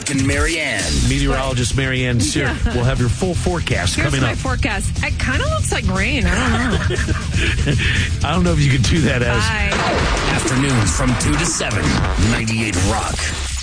Rock and Marianne. Meteorologist Marianne Sear will have your full forecast coming up. Here's my forecast. It kind of looks like rain. I don't know. I don't know if you can do that as. Bye. Afternoons from 2 to 7, 98 Rock.